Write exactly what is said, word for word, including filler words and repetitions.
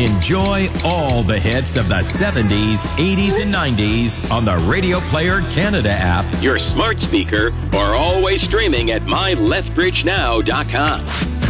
Enjoy all the hits of the seventies, eighties, and nineties on the Radio Player Canada app, your smart speaker, or always streaming at my lethbridge now dot com.